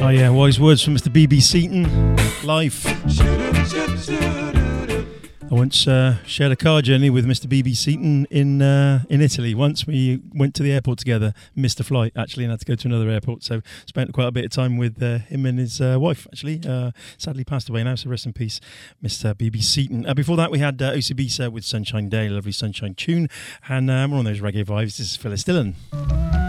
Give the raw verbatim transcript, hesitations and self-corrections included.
Oh yeah, wise words from Mister B B Seaton, live. I once uh, shared a car journey with Mister B B Seaton in uh, in Italy. Once we went to the airport together, missed a flight actually, and had to go to another airport. So spent quite a bit of time with uh, him and his uh, wife. Actually, uh, sadly passed away now. So rest in peace, Mister B B Seaton. Uh, before that, we had uh, Osibisa with Sunshine Day, a lovely Sunshine tune, and um, we're on those reggae vibes. This is Phyllis Dillon.